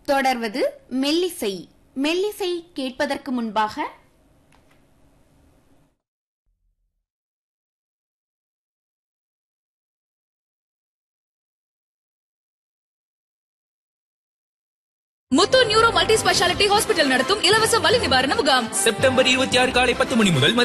தொடர்வது மெல்லிசை. மெல்லிசை கேட்பதற்கு முன்பாக முத்து நியூரோ மல்டி ஸ்பெஷாலிட்டி ஹாஸ்பிட்டல் நடத்தும் இலவச வலி நிவாரண முகாம் செப்டம்பர் 26 காலை 10 மணி முதல்